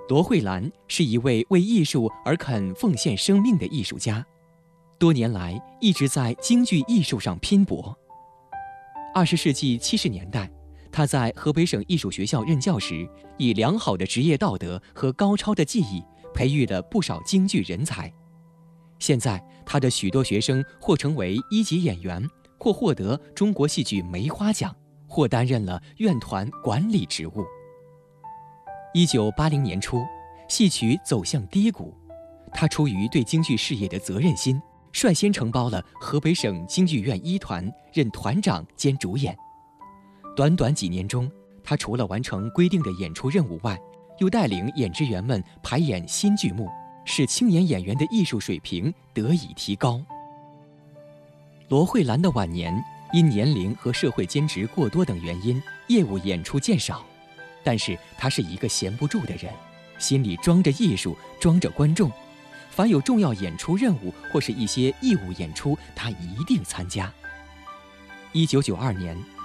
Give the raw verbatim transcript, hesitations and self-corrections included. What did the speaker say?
罗慧兰是一位为艺术而肯奉献生命的艺术家，多年来一直在京剧艺术上拼搏。二十世纪七十年代，他在河北省艺术学校任教时，以良好的职业道德和高超的技艺，培育了不少京剧人才。现在，他的许多学生或成为一级演员，或获得中国戏剧梅花奖，或担任了院团管理职务。一九八零年初，戏曲走向低谷，他出于对京剧事业的责任心，率先承包了河北省京剧院一团，任团长兼主演。短短几年中，他除了完成规定的演出任务外，又带领演职员们排演新剧目，使青年演员的艺术水平得以提高。罗慧兰的晚年因年龄和社会兼职过多等原因，业务演出渐少。但是他是一个闲不住的人，心里装着艺术，装着观众。凡有重要演出任务或是一些义务演出，他一定参加。一九九二年，